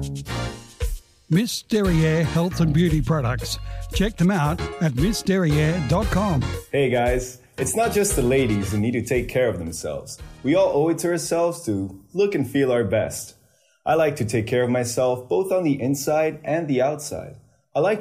Miss Derriere Health and Beauty Products. Check them out at missderriere.com. Hey guys, it's not just the ladies who need to take care of themselves. We all owe it to ourselves to look and feel our best. I like to take care of myself both on the inside and the outside. I like